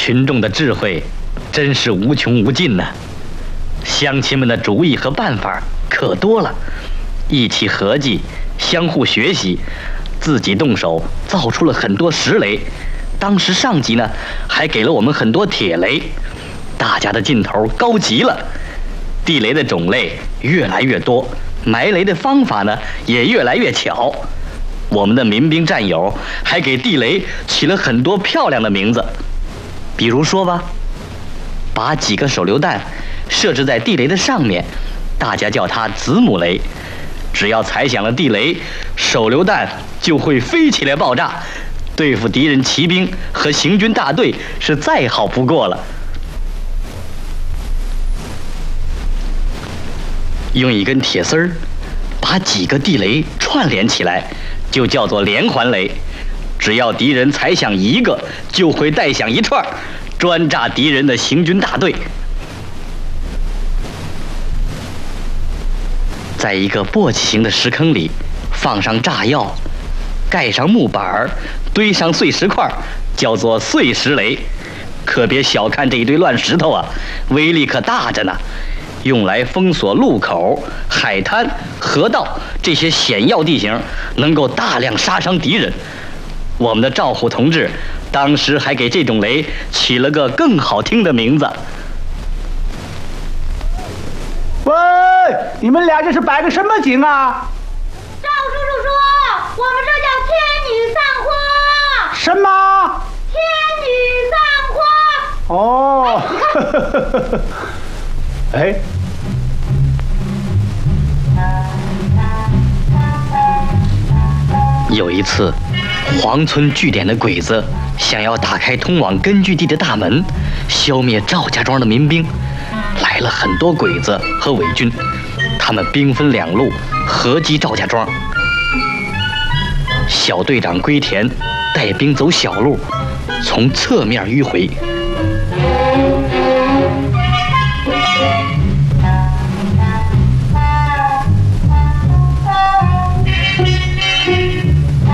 群众的智慧真是无穷无尽呢。乡亲们的主意和办法可多了，一起合计，相互学习，自己动手造出了很多石雷。当时上级呢还给了我们很多铁雷，大家的劲头高极了。地雷的种类越来越多，埋雷的方法呢也越来越巧。我们的民兵战友还给地雷起了很多漂亮的名字，比如说吧，把几个手榴弹设置在地雷的上面，大家叫它子母雷。只要踩响了地雷，手榴弹就会飞起来爆炸，对付敌人骑兵和行军大队是再好不过了。用一根铁丝儿把几个地雷串联起来，就叫做连环雷。只要敌人踩响一个，就会带响一串，专炸敌人的行军大队。在一个簸箕形的石坑里放上炸药，盖上木板，堆上碎石块，叫做碎石雷。可别小看这一堆乱石头啊，威力可大着呢，用来封锁路口、海滩、河道这些险要地形，能够大量杀伤敌人。我们的赵虎同志当时还给这种雷起了个更好听的名字。 喂，你们俩这是摆个什么景啊？ 赵叔叔说，我们这叫天女散花。 什么？ 天女散花。 哦，哎， 有一次，黄村据点的鬼子想要打开通往根据地的大门，消灭赵家庄的民兵。来了很多鬼子和伪军，他们兵分两路合击赵家庄。小队长龟田带兵走小路，从侧面迂回。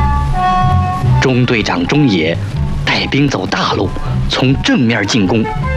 中队长中野带兵走大路，从正面进攻。